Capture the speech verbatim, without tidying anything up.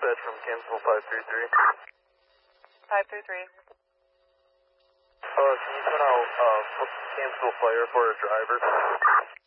dispatch from Camsville five three three. five three three. Uh, can you put out uh, Camsville Fire for a driver?